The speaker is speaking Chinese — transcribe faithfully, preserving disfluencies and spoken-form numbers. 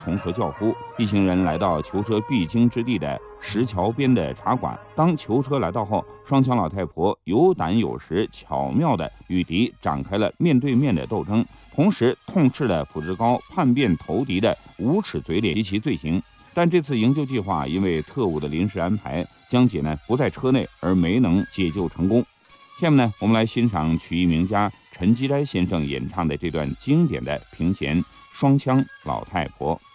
从何叫呼。一行人来到囚车必经之地的石桥边的茶馆。当囚车来到后，双枪老太婆有胆有识，巧妙地与敌展开了面对面的斗争，同时痛斥了傅志高叛变投敌的无耻嘴脸及其罪行。但这次营救计划因为特务的临时安排，江姐呢不在车内，而没能解救成功。下面呢，我们来欣赏曲艺名家陈基斋先生演唱的这段经典的评弦《双枪老太婆》。